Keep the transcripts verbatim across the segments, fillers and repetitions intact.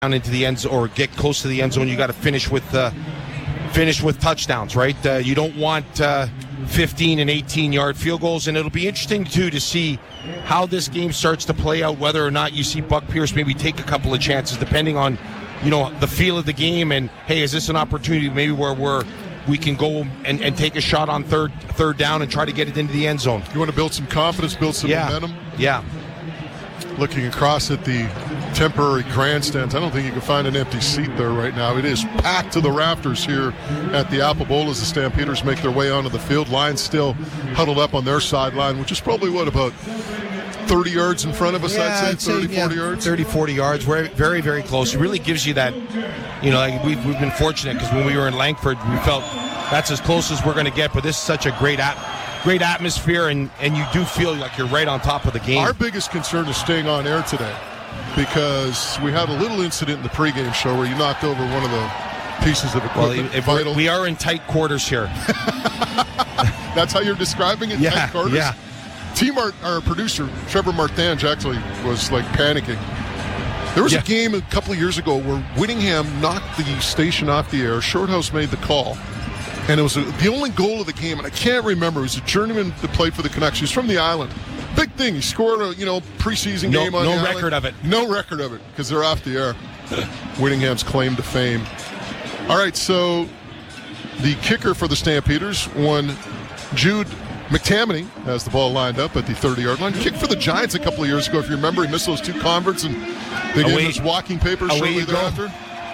down into the end zone or get close to the end zone, you got to finish with uh, finish with touchdowns, right? Uh, you don't want uh, fifteen and eighteen yard field goals, and it'll be interesting too to see how this game starts to play out. Whether or not you see Buck Pierce maybe take a couple of chances, depending on you know the feel of the game, and hey, is this an opportunity maybe where we're we can go and, and take a shot on third third down and try to get it into the end zone. You want to build some confidence, build some yeah. momentum? Yeah. Looking across at the temporary grandstands, I don't think you can find an empty seat there right now. It is packed to the rafters here at the Apple Bowl as the Stampeders make their way onto the field. Lions still huddled up on their sideline, which is probably, what, about thirty yards in front of us, yeah, I'd say, thirty, yeah, forty yards? thirty, forty yards. We're very, very close. It really gives you that, you know, like we've, we've been fortunate because when we were in Langford, we felt that's as close as we're going to get, but this is such a great app. Great atmosphere, and, and you do feel like you're right on top of the game. Our biggest concern is staying on air today because we had a little incident in the pregame show where you knocked over one of the pieces of equipment. Well, if vital. we are in tight quarters here. That's how you're describing it, yeah, tight quarters? Yeah. T-Mart, our producer, Trevor Martinge, actually was like panicking. There was yeah. a game a couple of years ago where Whittingham knocked the station off the air. Shorthouse made the call. And it was a, the only goal of the game, and I can't remember. It was a journeyman that played for the Canucks. He was from the island. Big thing. He scored a you know preseason no, game on no the record island. of it. No record of it because they're off the air. Whittingham's claim to fame. All right, so the kicker for the Stampeders, one Jude McTammany, has the ball lined up at the thirty-yard line. Kicked for the Giants a couple of years ago. If you remember, he missed those two converts, and they gave him his walking papers shortly thereafter.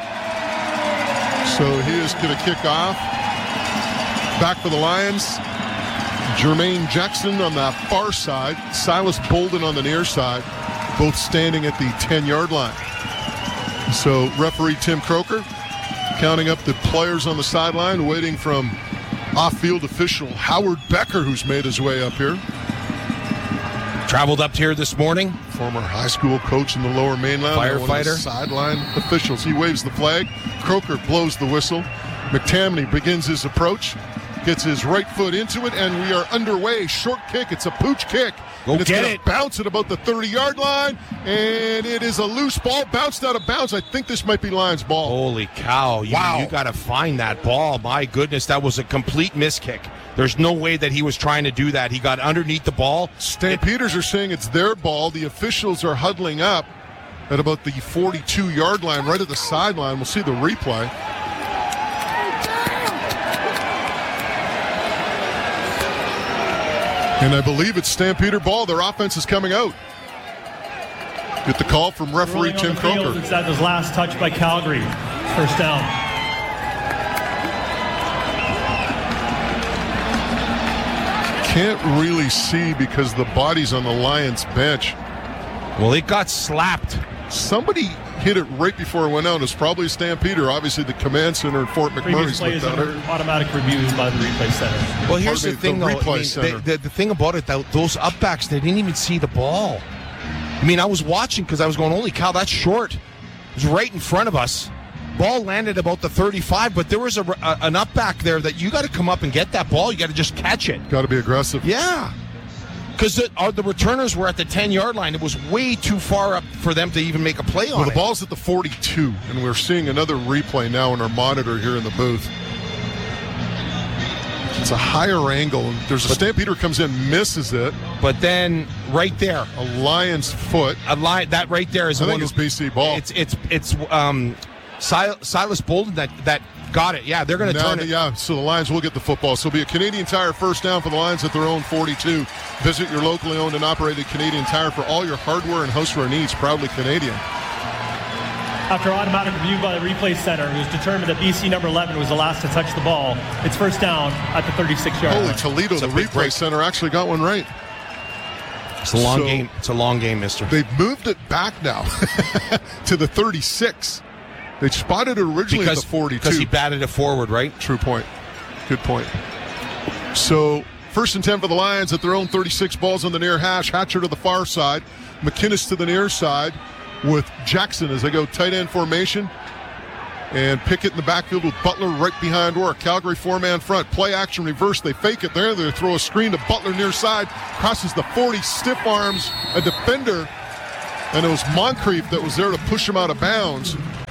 So he is going to kick off. Back for the Lions, Jermaine Jackson on the far side, Silas Bolden on the near side, both standing at the ten-yard line. So referee Tim Croker counting up the players on the sideline, waiting from off-field official Howard Becker, who's made his way up here. Traveled up here this morning. Former high school coach in the Lower Mainland. Firefighter. Sideline officials. He waves the flag. Croker blows the whistle. McTammany begins his approach. Gets his right foot into it, and we are underway. Short kick. It's a pooch kick. Go and it's get gonna it. Bounce at about the thirty-yard line, and it is a loose ball. Bounced out of bounds. I think this might be Lions' ball. Holy cow. You, wow. You got to find that ball. My goodness, that was a complete miss kick. There's no way that he was trying to do that. He got underneath the ball. Stampeders are saying it's their ball. The officials are huddling up at about the forty-two-yard line, right at the sideline. We'll see the replay. And I believe it's Stampeder ball. Their offense is coming out. Get the call from referee Tim Croker. It's that was last touch by Calgary. First down. Can't really see because the body's on the Lions bench. Well, it got slapped. Somebody hit it right before it went out. It's probably a Stampeder. Obviously, the command center in Fort McMurray's looked at it. Automatic review by the replay center. Well, here's Or the, the- thing, the though. replay I mean, center. the, the, the thing about it, that those upbacks, they didn't even see the ball. I mean, I was watching because I was going, holy cow, that's short. It was right in front of us. Ball landed about the thirty-five, but there was a, a, an upback there that you got to come up and get that ball. You got to just catch it. Got to be aggressive. Yeah. Because the, uh, the returners were at the ten-yard line. It was way too far up for them to even make a play on Well, the it. ball's at the forty-two, and we're seeing another replay now on our monitor here in the booth. It's a higher angle, and there's a Stampeder comes in, misses it. But then right there, A Lion's foot. a line that right there is I the think one it's who- B C ball. It's it's it's um, Sil- Silas Bolden that that got it. Yeah, they're going to Now turn the- it. Yeah, so the Lions will get the football. So it'll be a Canadian Tire first down for the Lions at their own forty-two. Visit your locally owned and operated Canadian Tire for all your hardware and houseware needs. Proudly Canadian. After automatic review by the replay center, it was determined that B C number eleven was the last to touch the ball. It's first down at the thirty-six-yard line. Holy Toledo, It's a the big replay break. center actually got one right. It's a long So- game. It's a long game, mister. They've moved it back now to the thirty-six. They spotted it originally Because at the forty-two. because he batted it forward, right? True point. Good point. So first and ten for the Lions at their own thirty-six. Balls on the near hash. Hatcher to the far side. McInnes to the near side with Jackson as they go tight end formation. And Pickett in the backfield with Butler right behind Orr. Calgary four-man front. Play action reverse. They fake it there. They throw a screen to Butler near side. Crosses the forty. Stiff arms a defender. And it was Moncrief that was there to push him out of bounds.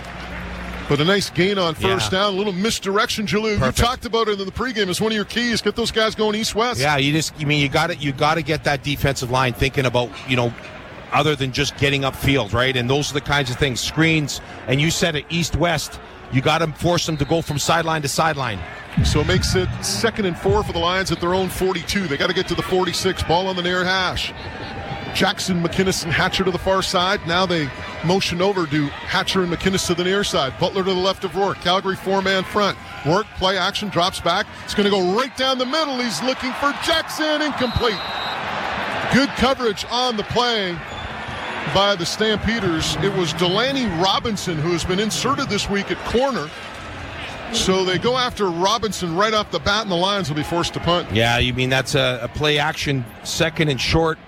But a nice gain on first Yeah. down, a little misdirection, Jalou. Perfect. You talked about it in the pregame as one of your keys. Get those guys going east-west. Yeah, you just, I mean, you got to, you got to get that defensive line thinking about, you know, other than just getting upfield, right? And those are the kinds of things, screens. And you said it, east-west. You got to force them to go from sideline to sideline. So it makes it second and four for the Lions at their own forty-two. They got to get to the forty-six. Ball on the near hash. Jackson, McInnes, and Hatcher to the far side. Now they motion over to Hatcher and McInnes to the near side. Butler to the left of Rourke. Calgary four-man front. Rourke, play action, drops back. It's going to go right down the middle. He's looking for Jackson. Incomplete. Good coverage on the play by the Stampeders. It was Delaney Robinson who has been inserted this week at corner. So they go after Robinson right off the bat, and the Lions will be forced to punt. Yeah, you mean that's a, a play action, second and short.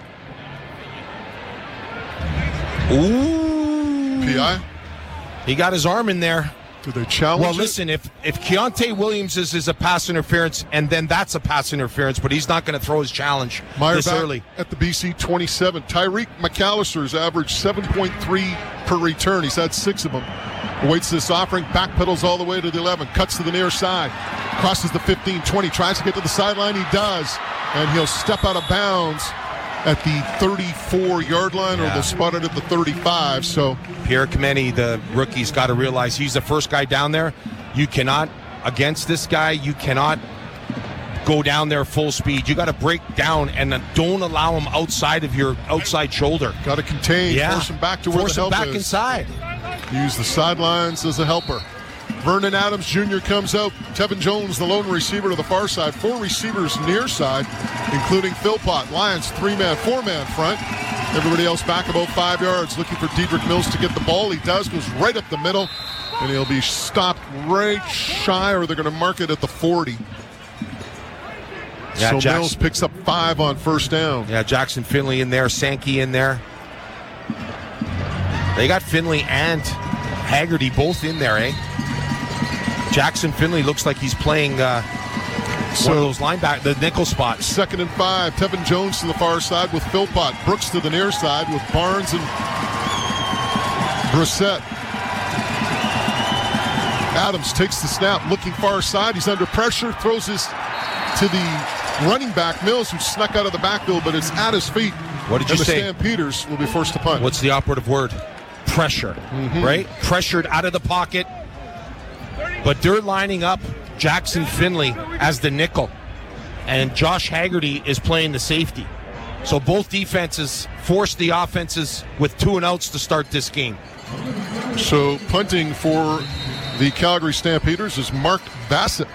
Ooh. P I? He got his arm in there. Did they challenge Well, it? listen, if if Keontae Williams is, is a pass interference, and then that's a pass interference, but he's not going to throw his challenge Meyer this back early. at the B C twenty-seven. Tyreek McAllister's averaged seven point three per return. He's had six of them. Awaits this offering, backpedals all the way to the eleven, cuts to the near side, crosses the fifteen twenty, tries to get to the sideline. He does, and he'll step out of bounds at the thirty-four-yard line, or Yeah. they'll spot it at the thirty-five. So Pierre Kemeny, the rookie's got to realize he's the first guy down there. You cannot, against this guy, you cannot go down there full speed. You got to break down and don't allow him outside of your outside shoulder. got to contain, Yeah. force him back to where Force the him help back is. inside. Use the sidelines as a helper. Vernon Adams Junior comes out. Tevin Jones, the lone receiver, to the far side. Four receivers near side, including Philpott. Lions three-man, four-man front. Everybody else back about five yards, looking for Dedrick Mills to get the ball. He does, goes right up the middle, and he'll be stopped right shy, or they're going to mark it at the forty. Yeah, so Jackson- Mills picks up five on first down. Yeah, Jackson Finley in there, Sankey in there. They got Finley and Haggerty both in there, eh? Jackson Finley looks like he's playing uh, So- one of those linebacker, the nickel spots. Second and five. Tevin Jones to the far side with Philpott. Brooks to the near side with Barnes and Brissett. Adams takes the snap, looking far side. He's under pressure, throws his to the running back, Mills, who snuck out of the backfield, but it's at his feet. What did you and the say? Stampeders will be forced to punt. What's the operative word? Pressure, right? Pressured out of the pocket. But they're lining up Jackson Finley as the nickel, and Josh Haggerty is playing the safety. So both defenses force the offenses with two and outs to start this game. So punting for the Calgary Stampeders is Mark Bassett.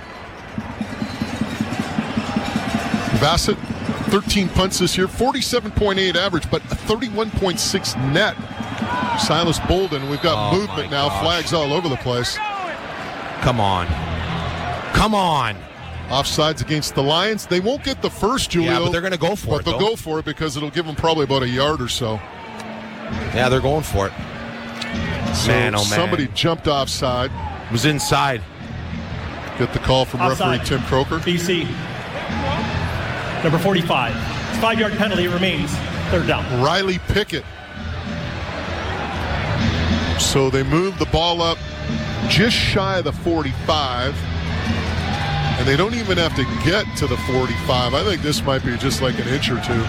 Bassett, thirteen punts this year, forty-seven point eight average, but thirty-one point six net. Silas Bolden, we've got Oh, movement my now, gosh. flags all over the place. Come on. Come on. Offsides against the Lions. They won't get the first, Julio. Yeah, but they're going to go for but it, they'll though. go for it because it'll give them probably about a yard or so. Yeah, they're going for it. So Man, oh, man. somebody jumped offside. It was inside. Get the call from Offside. referee Tim Croker. B C. Number forty-five. It's a five-yard penalty. It remains third down. Riley Pickett. So they move the ball up just shy of the forty-five. And they don't even have to get to the forty-five. I think this might be just like an inch or two.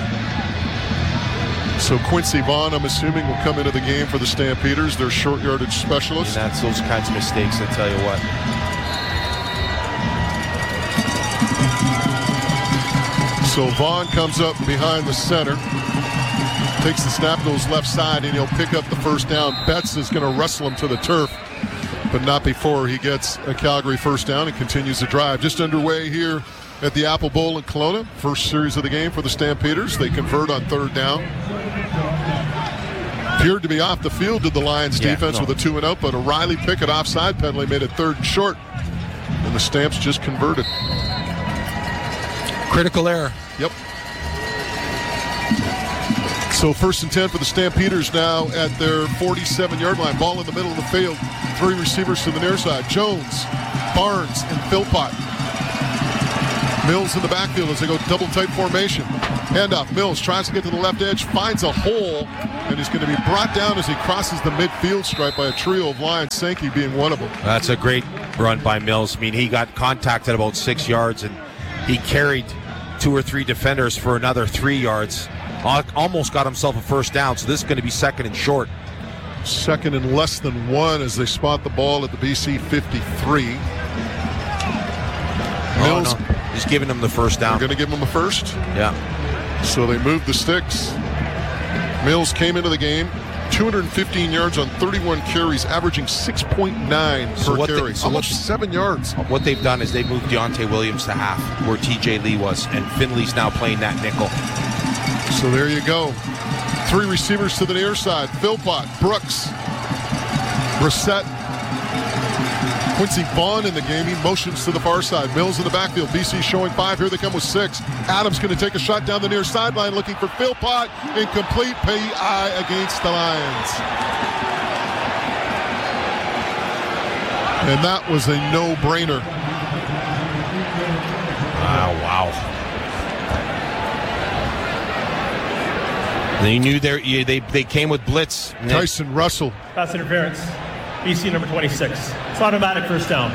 So Quincy Vaughn, I'm assuming, will come into the game for the Stampeders, their short yardage And specialist. that's those kinds of mistakes, I tell you what. So Vaughn comes up behind the center, takes the snap, goes left side, and he'll pick up the first down. Betts is going to wrestle him to the turf, but not before he gets a Calgary first down and continues the drive. Just underway here at the Apple Bowl in Kelowna. First series of the game for the Stampeders. They convert on third down. Appeared to be off the field to the Lions Yeah, defense no. with a two and out, but a Riley Pickett offside penalty made it third and short. And the Stamps just converted. Critical error. Yep. So first and ten for the Stampeders now at their forty-seven-yard line. Ball in the middle of the field. Three receivers to the near side. Jones, Barnes, and Philpott. Mills in the backfield as they go double tight formation. Handoff. Mills tries to get to the left edge, finds a hole, and he's going to be brought down as he crosses the midfield stripe by a trio of Lions, Sankey being one of them. That's a great run by Mills. I mean, he got contacted about six yards, and he carried two or three defenders for another three yards. Almost got himself a first down, so this is going to be second and short. Second and less than one as they spot the ball at the B C fifty-three. Mills, oh, no. He's giving them the first down. They're going to give him a first? Yeah. So they moved the sticks. Mills came into the game, two hundred fifteen yards on thirty-one carries, averaging six point nine so per carry. They, so almost what, seven yards. What they've done is they've moved Deontay Williams to half, where T J Lee was, and Finley's now playing that nickel. So there you go. Three receivers to the near side. Philpott, Brooks, Brissett, Quincy Vaughn in the game. He motions to the far side. Mills in the backfield. B C showing five. Here they come with six. Adams going to take a shot down the near sideline looking for Philpott. Incomplete. P I against the Lions. And that was a no-brainer. Wow, wow. They knew they they they came with blitz. Tyson Russell. Pass interference. B C number twenty-six. It's automatic first down.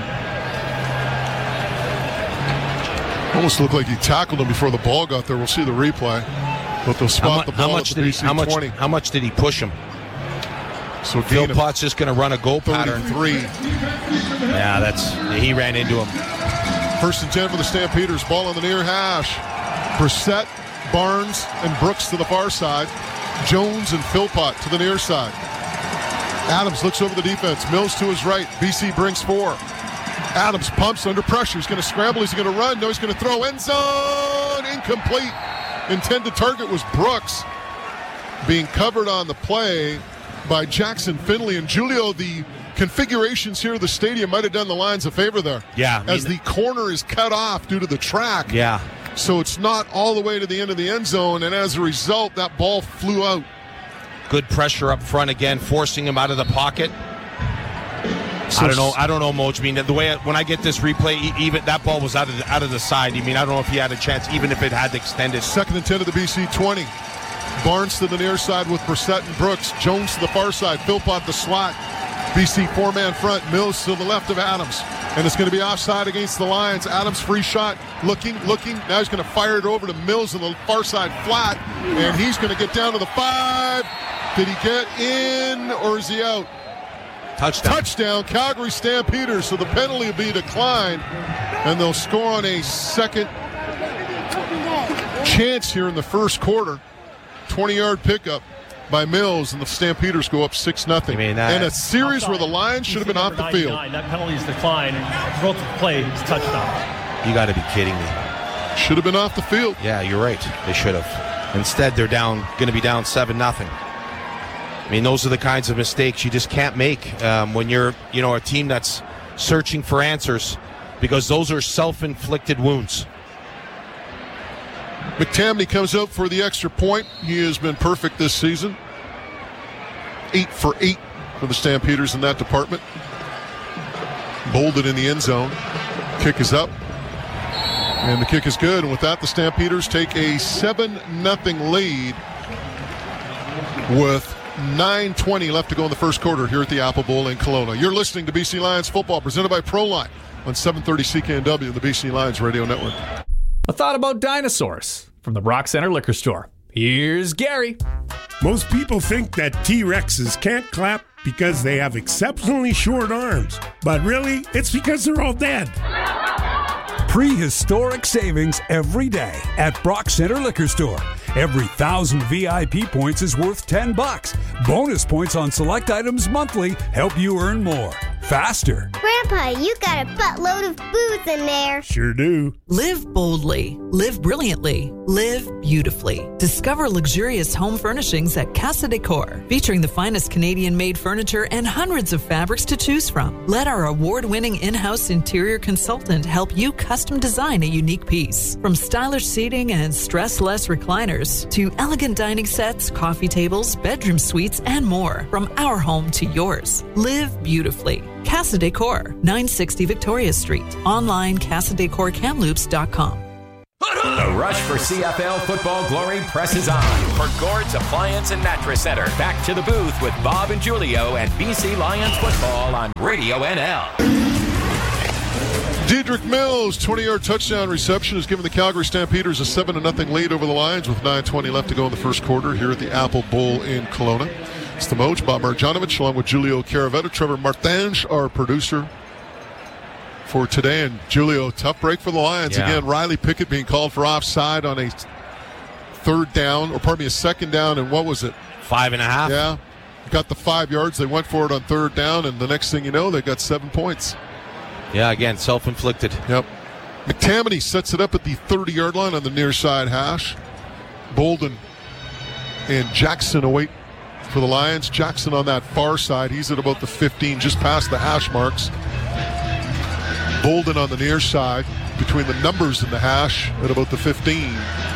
Almost looked like he tackled him before the ball got there. We'll see the replay. But they'll spot mu- the ball how much at the did B he, C how much, twenty. How much did he push him? So Philpott's just going to run a go pattern. thirty-three. Yeah, that's he ran into him. First and ten for the Stampeders. Ball on the near hash. Brissett, Barnes, and Brooks to the far side. Jones and Philpott to the near side. Adams looks over the defense. Mills to his right. B C brings four. Adams pumps under pressure. He's going to scramble. He's going to run. No, he's going to throw. End zone. Incomplete. Intended target was Brooks. Being covered on the play by Jackson Finley. And Julio, the configurations here of the stadium might have done the Lions a favor there. Yeah. I mean, as the corner is cut off due to the track. Yeah. So it's not all the way to the end of the end zone, and as a result, that ball flew out. Good pressure up front again, forcing him out of the pocket. So I don't know. I don't know, Moj. I mean, the way I, when I get this replay, even that ball was out of the, out of the side. I mean, I don't know if he had a chance, even if it had extended. Second and ten to the B C twenty. Barnes to the near side with Brissett and Brooks. Jones to the far side. Philpott the slot. B C four-man front. Mills to the left of Adams. And it's going to be offside against the Lions. Adams free shot. Looking, looking. Now he's going to fire it over to Mills on the far side flat. And he's going to get down to the five. Did he get in or is he out? Touchdown. Touchdown, Calgary Stampeders. So the penalty will be declined. And they'll score on a second chance here in the first quarter. twenty-yard pickup by Mills, and the Stampeders go up six nothing. I mean, that, and a series outside, where the Lions should have been off the field. That penalty is declined. Result of the play is touchdown. You got to be kidding me. Should have been off the field. Yeah, you're right. They should have. Instead, they're down, going to be down seven nothing. I mean, those are the kinds of mistakes you just can't make um, when you're, you know, a team that's searching for answers, because those are self-inflicted wounds. McTamney comes out for the extra point. He has been perfect this season. Eight for eight for the Stampeders in that department. Bolded in the end zone. Kick is up. And the kick is good. And with that, the Stampeders take a seven nothing lead with nine twenty left to go in the first quarter here at the Apple Bowl in Kelowna. You're listening to B C Lions football presented by Proline on seven thirty C K N W, the B C Lions Radio Network. A thought about dinosaurs from the Brock Center Liquor Store. Here's Gary. Most people think that T-Rexes can't clap because they have exceptionally short arms. But really, it's because they're all dead. Prehistoric savings every day at Brock Center Liquor Store. Every thousand V I P points is worth ten bucks. Bonus points on select items monthly help you earn more. Faster. Grandpa, you got a buttload of booze in there. Sure do. Live boldly. Live brilliantly. Live beautifully. Discover luxurious home furnishings at Casa Decor, featuring the finest Canadian-made furniture and hundreds of fabrics to choose from. Let our award-winning in-house interior consultant help you custom design a unique piece. From stylish seating and stress-less recliners to elegant dining sets, coffee tables, bedroom suites, and more. From our home to yours. Live beautifully. Casa Decor, nine sixty Victoria Street. Online, casa decor kamloops dot com. The rush for C F L football glory presses on. For Gord's Appliance and Mattress Center, back to the booth with Bob and Julio and B C Lions football on Radio N L. Dedrick Mills, twenty-yard touchdown reception, has given the Calgary Stampeders a seven to nothing lead over the Lions with nine twenty left to go in the first quarter here at the Apple Bowl in Kelowna. It's the Moj, Bob Marjanovic, along with Julio Caravetta, Trevor Martinge, our producer for today. And Julio, tough break for the Lions. Yeah. Again, Riley Pickett being called for offside on a third down, or pardon me, a second down, and what was it? Five and a half. Yeah. Got the five yards. They went for it on third down, and the next thing you know, they got seven points. Yeah, again, self-inflicted. Yep. McTammany sets it up at the thirty-yard line on the near side hash. Bolden and Jackson await for the Lions. Jackson on that far side. He's at about the fifteen, just past the hash marks. Bolden on the near side, between the numbers and the hash, at about the fifteen.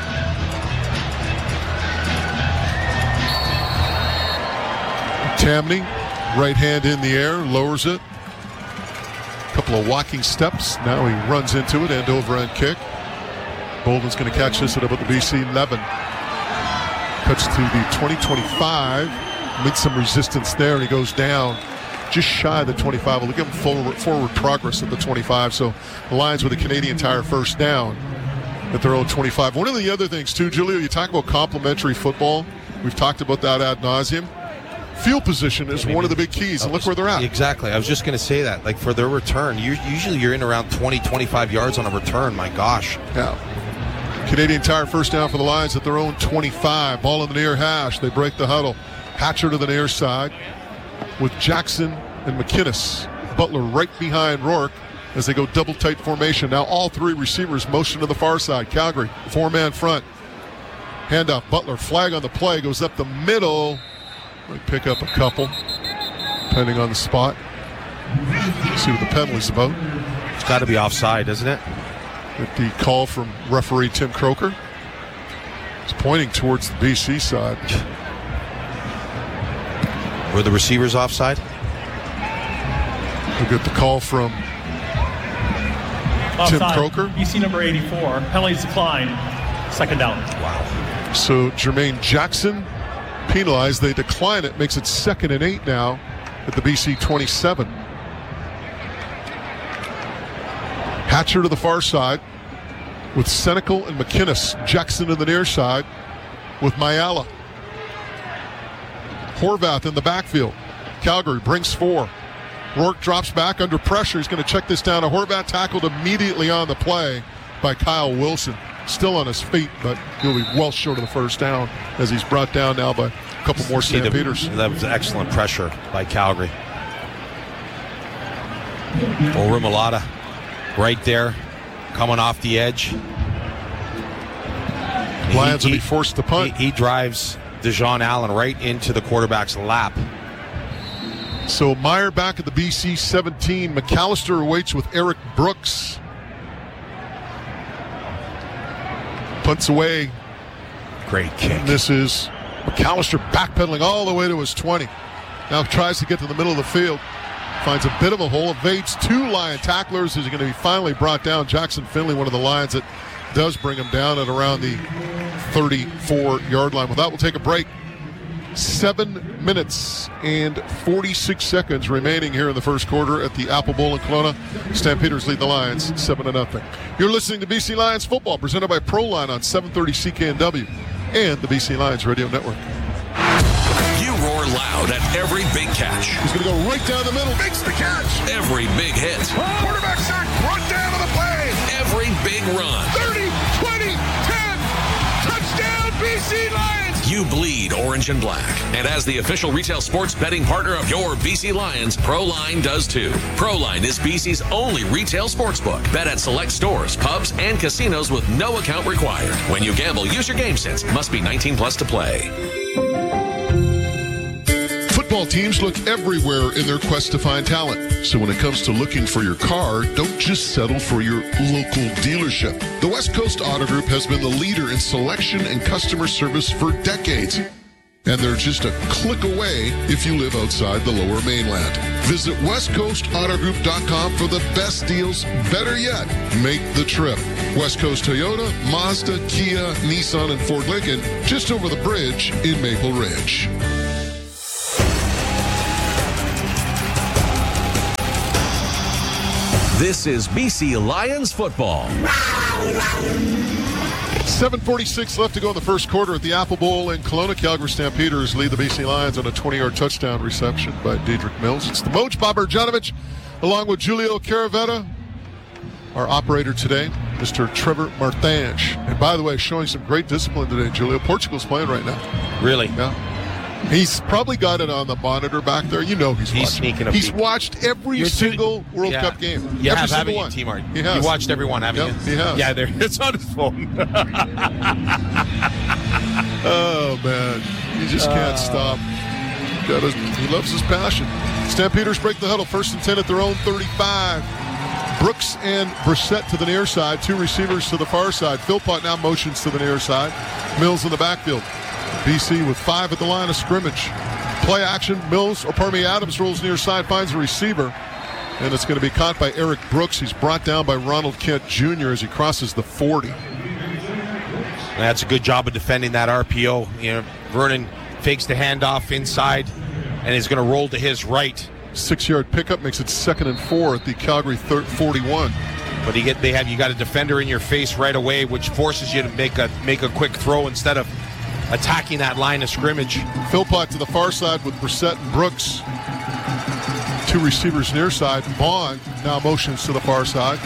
McTammany, right hand in the air, lowers it. Couple of walking steps. Now he runs into it, end over end kick. Bolden's going to catch this at about the B C eleven. Cuts to the twenty twenty-five. Meets some resistance there, and he goes down just shy of the twenty-five. We'll give him forward, forward progress at the twenty-five. So the Lions with a Canadian Tire first down at their own twenty-five. One of the other things, too, Julio, you talk about complementary football. We've talked about that ad nauseum. Field position is one of the big keys, and look where they're at. Exactly. I was just going to say that. Like, for their return, you, usually you're in around twenty, twenty-five yards on a return. My gosh. Yeah. Canadian Tire first down for the Lions at their own twenty-five. Ball in the near hash. They break the huddle. Hatcher to the near side with Jackson and McInnes. Butler right behind Rourke as they go double tight formation. Now all three receivers motion to the far side. Calgary, four-man front. Handoff. Butler, flag on the play, goes up the middle. Might pick up a couple, depending on the spot. See what the penalty's about. It's got to be offside, doesn't it? With the call from referee Tim Croker. It's pointing towards the B C side. Were the receivers offside? We get the call from Offside. Tim Croker. B C number eighty-four. Penalties decline. Second down. Wow. So Jermaine Jackson penalized. They decline it. Makes it second and eight now at the B C twenty-seven. Hatcher to the far side with Senecal and McInnes. Jackson to the near side with Mayala. Horvath in the backfield. Calgary brings four. Rourke drops back under pressure. He's going to check this down. A Horvath tackled immediately on the play by Kyle Wilson. Still on his feet, but he'll be well short of the first down as he's brought down now by a couple more Stampeders. That was excellent pressure by Calgary. Orimolata right there, coming off the edge. Lions he, will be forced to punt. He, he drives DeJean Allen right into the quarterback's lap. So Meyer back at the B C seventeen. McAllister awaits with Eric Brooks. Punts away. Great kick. This is McAllister backpedaling all the way to his twenty. Now tries to get to the middle of the field. Finds a bit of a hole. Evades two Lion tacklers. He's going to be finally brought down. Jackson Finley, one of the Lions that does bring him down at around the thirty-four-yard line. With that, we'll take a break. Seven minutes and forty-six seconds remaining here in the first quarter at the Apple Bowl in Kelowna. Stampeders lead the Lions seven to nothing. You're listening to B C Lions football presented by Proline on seven thirty C K N W and the B C Lions Radio Network. You roar loud at every big catch. He's going to go right down the middle. Makes the catch. Every big hit. Quarterback sack. Run down to the play. Every big run. thirty, twenty, ten. Touchdown B C Lions. You bleed orange and black. And as the official retail sports betting partner of your B C Lions, Proline does too. Proline is B C's only retail sportsbook. Bet at select stores, pubs, and casinos with no account required. When you gamble, use your game sense. Must be nineteen plus to play. Football teams look everywhere in their quest to find talent. So when it comes to looking for your car, don't just settle for your local dealership. The West Coast Auto Group has been the leader in selection and customer service for decades. and they're just a click away if you live outside the Lower Mainland. Visit west coast auto group dot com for the best deals. Better yet, make the trip. West Coast Toyota, Mazda, Kia, Nissan, and Ford Lincoln, just over the bridge in Maple Ridge. This is B C Lions football. seven forty-six left to go in the first quarter at the Apple Bowl in Kelowna. Calgary Stampeders lead the B C Lions on a twenty-yard touchdown reception by Dedrick Mills. It's the Moj, Bob Berjanovic, along with Julio Caravetta, our operator today, Mister Trevor Marthange. And by the way, showing some great discipline today, Julio. Portugal's playing right now. Really? Yeah. He's probably got it on the monitor back there. You know he's, he's watching. sneaking a He's peek. watched every You're single too, World yeah. Cup game. You every have, haven't one. you, T-Mart? He has. You watched every one, haven't yep, you? He has. Yeah, there. It's on his phone. Oh, man. He just can't uh, stop. Got his, he loves his passion. Stampeders break the huddle. First and ten at their own thirty-five. Brooks and Brissett to the near side. Two receivers to the far side. Philpott now motions to the near side. Mills in the backfield. B C with five at the line of scrimmage. Play action. Mills, or pardon me, Adams rolls near side, finds a receiver. And it's going to be caught by Eric Brooks. He's brought down by Ronald Kent Junior as he crosses the forty. That's a good job of defending that R P O. You know, Vernon fakes the handoff inside and is going to roll to his right. Six-yard pickup makes it second and four at the Calgary forty-one. But you get they have you got a defender in your face right away, which forces you to make a make a quick throw instead of attacking that line of scrimmage. Philpott to the far side with Brissett and Brooks. Two receivers near side. Vaughn now motions to the far side.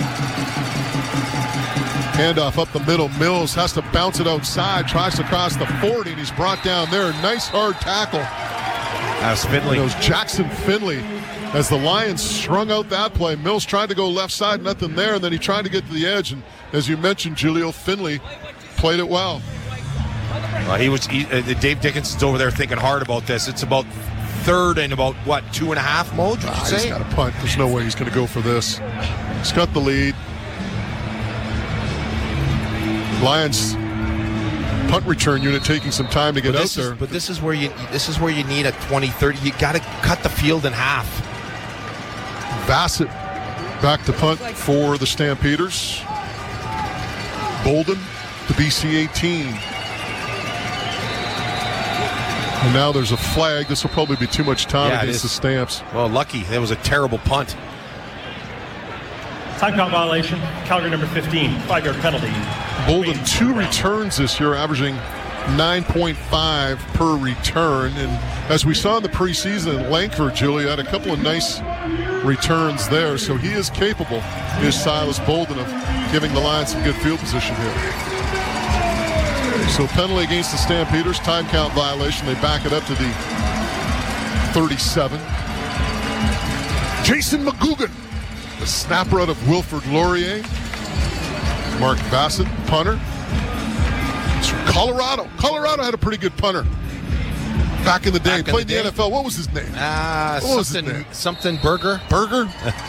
Handoff up the middle. Mills has to bounce it outside. Tries to cross the forty, and he's brought down there. Nice hard tackle. That's Finley. It was Jackson Finley. As the Lions strung out that play, Mills tried to go left side, nothing there, and then he tried to get to the edge. And as you mentioned, Julio Finley played it well. Well, he was. He, uh, Dave Dickinson's over there thinking hard about this. It's about third and about what two and a half. Mode? Would you ah, say? He's got a punt. There's no way he's going to go for this. He's got the lead. Lions punt return unit taking some time to get out there. Is, but this is where you this is where you need a twenty thirty. You got to cut the field in half. Bassett back to punt for the Stampeders. Bolden to B C eighteen. And now there's a flag. This will probably be too much time yeah, against the Stamps. Well, lucky. That was a terrible punt. Time count violation. Calgary number fifteen. Five-yard penalty. Bolden, two returns this year, averaging nine point five per return. And as we saw in the preseason in Langford, Julie had a couple of nice returns there. So he is capable, is Silas Bolden, of giving the Lions some good field position here. So penalty against the Stampeders, time count violation. They back it up to the thirty-seven. Jason McGugan, the snapper out of Wilfrid Laurier. Mark Bassett, punter. It's from Colorado. Colorado had a pretty good punter back in the day. Back Played in the, the N F L. What was his name? Uh, what was something, his name? Something Burger. Burger?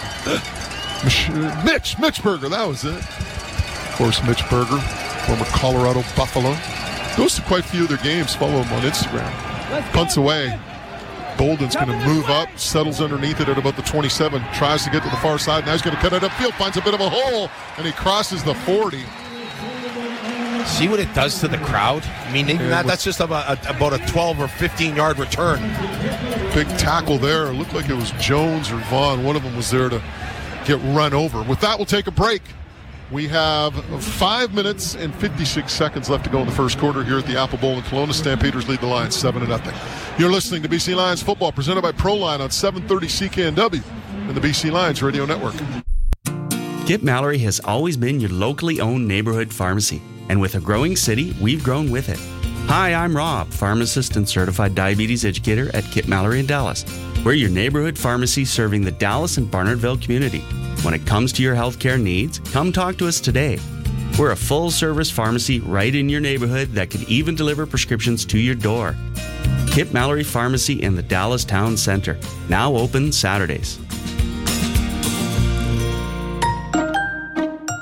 Mitch. Mitch Burger. That was it. Of course, Mitch Burger, former Colorado Buffalo. Goes to quite a few of their games. Follow him on Instagram. Punts away. Bolden's going to move up, settles underneath it at about the twenty-seven, tries to get to the far side. Now he's going to cut it upfield, finds a bit of a hole, and he crosses the forty. See what it does to the crowd? I mean, even that, that's just about a, about a twelve or fifteen-yard return. Big tackle there. It looked like it was Jones or Vaughn. One of them was there to get run over. With that, we'll take a break. We have five minutes and fifty-six seconds left to go in the first quarter here at the Apple Bowl in Kelowna. Stampeders lead the Lions seven to nothing. You're listening to B C Lions football presented by Proline on seven thirty C K N W and the B C Lions Radio Network. Kip Mallory has always been your locally owned neighborhood pharmacy. And with a growing city, we've grown with it. Hi, I'm Rob, pharmacist and certified diabetes educator at Kip Mallory in Dallas. We're your neighborhood pharmacy serving the Dallas and Barnardville community. When it comes to your healthcare needs, come talk to us today. We're a full-service pharmacy right in your neighborhood that could even deliver prescriptions to your door. Kip Mallory Pharmacy in the Dallas Town Center, now open Saturdays.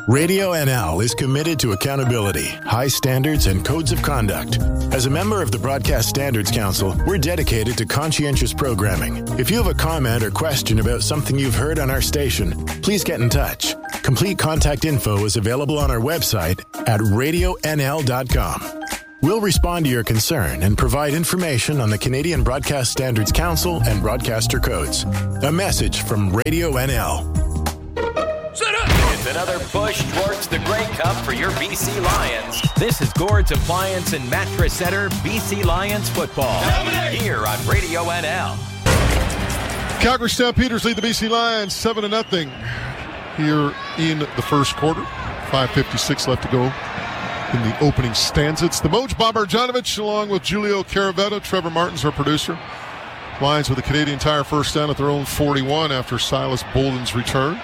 Radio N L is committed to accountability, high standards, and codes of conduct. As a member of the Broadcast Standards Council, we're dedicated to conscientious programming. If you have a comment or question about something you've heard on our station, please get in touch. Complete contact info is available on our website at radio n l dot com. We'll respond to your concern and provide information on the Canadian Broadcast Standards Council and broadcaster codes. A message from Radio N L. It's another push towards the Grey Cup for your B C Lions. This is Gord's Appliance and Mattress Center B C Lions football here on Radio N L. Calgary Stampeders lead the B C Lions seven to nothing here in the first quarter. five fifty-six left to go in the opening stanza. It's the Moj Bob Arjanovic along with Julio Caravetta. Trevor Martin's our producer. Lions with a Canadian Tire first down at their own forty-one after Silas Bolden's return.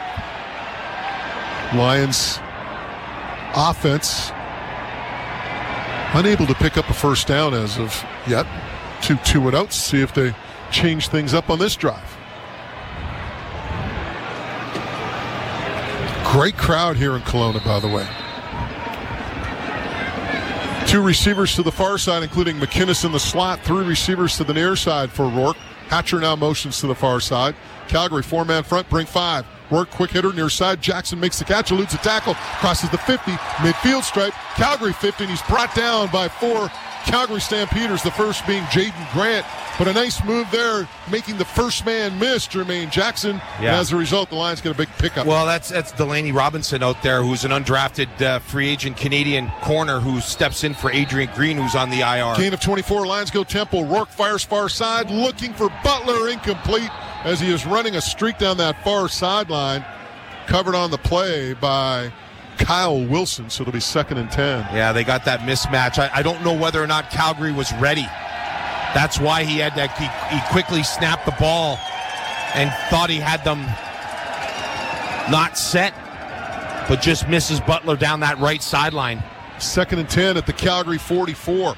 Lions offense unable to pick up a first down as of yet. Two two and outs. See if they change things up on this drive. Great crowd here in Kelowna, by the way. Two receivers to the far side, including McInnes in the slot. Three receivers to the near side for Rourke. Hatcher now motions to the far side. Calgary, four-man front, bring five. Rourke, quick hitter, near side. Jackson makes the catch, eludes a tackle, crosses the fifty, midfield stripe. Calgary fifty, and he's brought down by four Calgary Stampeders, the first being Jaden Grant. But a nice move there, making the first man miss, Jermaine Jackson. Yeah. And as a result, the Lions get a big pickup. Well, that's that's Delaney Robinson out there, who's an undrafted uh, free agent Canadian corner who steps in for Adrian Green, who's on the I R. Gain of twenty-four, Lions go tempo. Rourke fires far side, looking for Butler, incomplete, as he is running a streak down that far sideline. Covered on the play by Kyle Wilson, so it'll be second and ten. Yeah, they got that mismatch. I, I don't know whether or not Calgary was ready. That's why he had that. He, he quickly snapped the ball and thought he had them not set, but just misses Butler down that right sideline. Second and ten at the Calgary forty-four.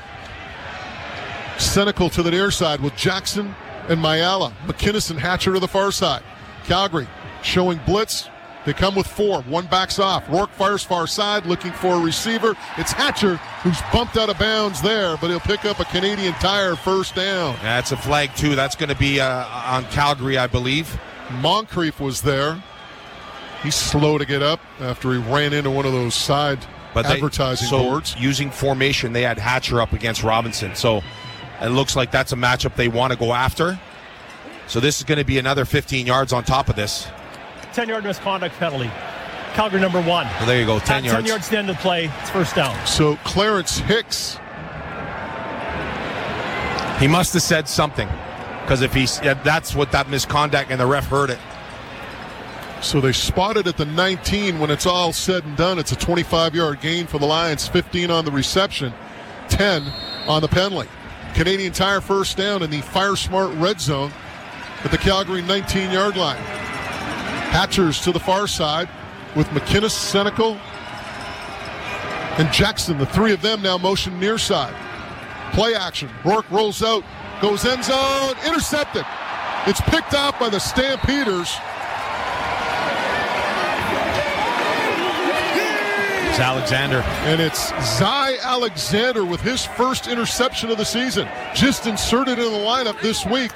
Senecal to the near side with Jackson and Mayala. McInnes and Hatcher to the far side. Calgary showing blitz. They come with four. One backs off. Rourke fires far side, looking for a receiver. It's Hatcher who's bumped out of bounds there, but he'll pick up a Canadian Tire first down. That's a flag, too. That's going to be uh, on Calgary, I believe. Moncrief was there. He's slow to get up after he ran into one of those side but advertising they, so boards. Using formation, they had Hatcher up against Robinson. So it looks like that's a matchup they want to go after. So this is going to be another fifteen yards on top of this. ten-yard misconduct penalty. Calgary number one. Well, there you go, ten At yards. ten yards to the end of the play. It's first down. So Clarence Hicks. He must have said something, because if he's yeah, that's what that misconduct, and the ref heard it. So they spotted at the nineteen. When it's all said and done, it's a twenty-five-yard gain for the Lions. fifteen on the reception, ten on the penalty. Canadian Tire first down in the Fire Smart red zone at the Calgary nineteen-yard line. Hatchers to the far side with McInnes, Senecal, and Jackson. The three of them now motion near side. Play action. Rourke rolls out, goes end zone, intercepted. It's picked out by the Stampeders. It's Alexander. And it's Zy Alexander with his first interception of the season. Just inserted in the lineup this week.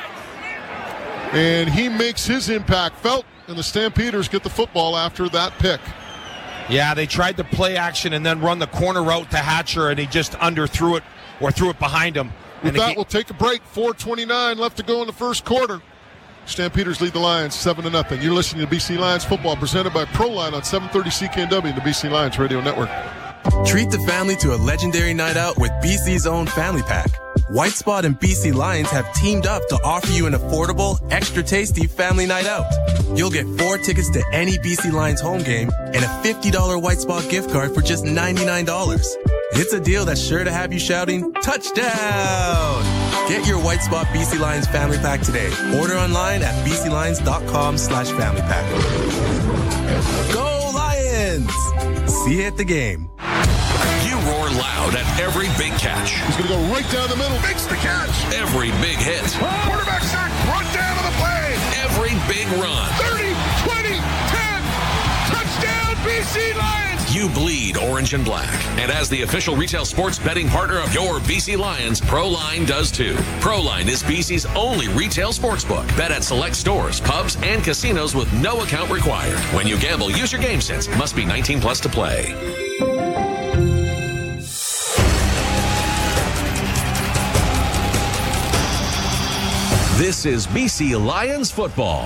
And he makes his impact felt, and the Stampeders get the football after that pick. Yeah, they tried to play action and then run the corner route to Hatcher, and he just underthrew it or threw it behind him. With and that, ga- we'll take a break. four twenty-nine left to go in the first quarter. Stampeders lead the Lions seven to nothing. You're listening to B C Lions football presented by Proline on seven thirty C K N W and the B C Lions Radio Network. Treat the family to a legendary night out with B C's own Family Pack. White Spot and B C Lions have teamed up to offer you an affordable, extra tasty family night out. You'll get four tickets to any B C Lions home game and a fifty dollars White Spot gift card for just ninety-nine dollars. It's a deal that's sure to have you shouting, touchdown! Get your White Spot B C Lions Family Pack today. Order online at bclions.com slash family pack. Go Lions! See you at the game. You roar loud at every big catch. He's going to go right down the middle. Makes the catch. Every big hit. Quarterback sack. Brought down to the play. Every big run. thirty, twenty, ten. Touchdown C Lions! You bleed orange and black. And as the official retail sports betting partner of your B C Lions, ProLine does too. ProLine is B C's only retail sportsbook. Bet at select stores, pubs, and casinos with no account required. When you gamble, use your game sense. Must be nineteen plus to play. This is B C Lions football.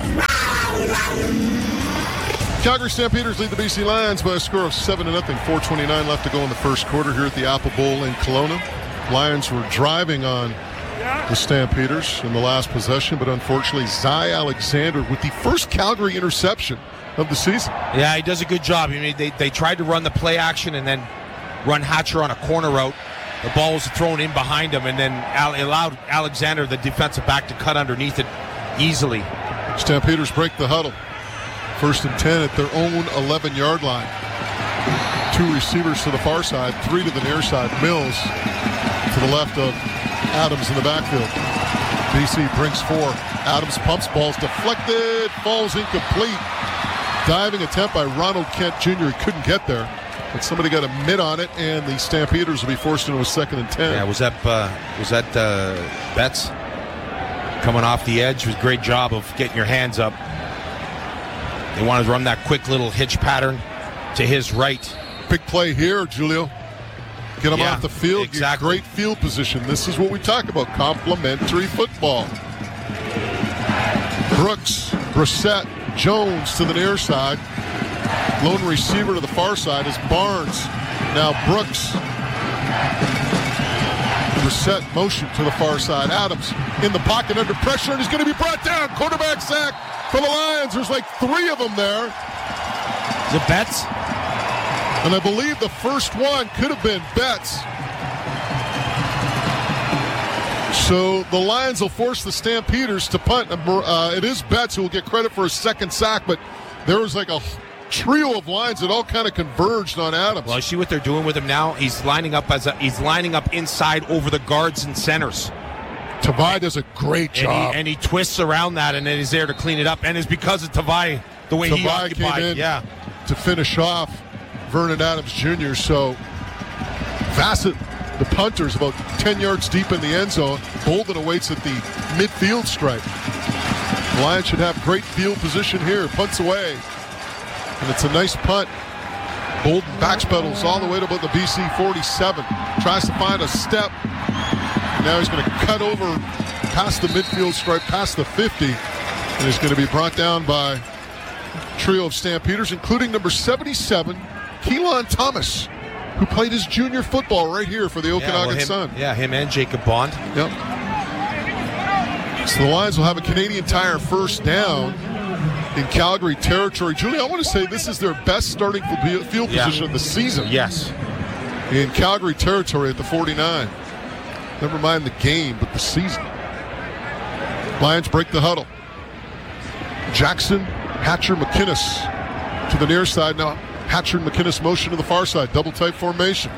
Calgary Stampeders lead the B C Lions by a score of seven to nothing. four twenty-nine left to go in the first quarter here at the Apple Bowl in Kelowna. Lions were driving on the Stampeders in the last possession, but unfortunately, Zy Alexander with the first Calgary interception of the season. Yeah, he does a good job. I mean, they, they tried to run the play action and then run Hatcher on a corner route. The ball was thrown in behind him, and then allowed Alexander, the defensive back, to cut underneath it easily. Stampeders break the huddle. First and ten at their own eleven-yard line. Two receivers to the far side, three to the near side. Mills to the left of Adams in the backfield. B C brings four. Adams pumps, ball's deflected, falls incomplete. Diving attempt by Ronald Kent Junior He couldn't get there. But somebody got a mid on it, and the Stampeders will be forced into a second and ten. Yeah, was that uh, was that uh, Betts coming off the edge? It was a great job of getting your hands up. They wanted to run that quick little hitch pattern to his right. Big play here, Julio. Get him yeah, off the field. Exactly. Get great field position. This is what we talk about, complementary football. Brooks, Brissett, Jones to the near side. Lone receiver to the far side is Barnes. Now Brooks. Brissett motion to the far side. Adams in the pocket under pressure, and he's going to be brought down. Quarterback sack for the Lions. There's like three of them there. Is it Betts? And I believe the first one could have been Betts. So the Lions will force the Stampeders to punt. Uh, it is Betts who will get credit for his second sack, but there was like a trio of lines that all kind of converged on Adams. Well, you see what they're doing with him now? He's lining up as a, he's lining up inside over the guards and centers. Tavai does a great job. And he, and he twists around that, and then he's there to clean it up. And it's because of Tavai, the way Tavai he occupied. came in yeah. to finish off Vernon Adams Junior So Bassett, the punter, is about ten yards deep in the end zone. Bolden awaits at the midfield stripe. The Lions should have great field position here. Punts away. And it's a nice punt. Bolden backpedals all the way to about the B C forty-seven. Tries to find a step. And now he's going to cut over past the midfield stripe, past the fifty. And he's going to be brought down by a trio of Stampeders, including number seventy-seven, Keelan Thomas, who played his junior football right here for the Okanagan yeah, well, him, Sun. Yeah, him and Jacob Bond. Yep. So the Lions will have a Canadian Tire first down in Calgary territory. Julie, I want to say this is their best starting field yeah. position of the season. Yes. In Calgary territory at the forty-nine. Never mind the game, but the season. Lions break the huddle. Jackson, Hatcher, McInnes to the near side. Now Hatcher and McInnes motion to the far side. Double type formation.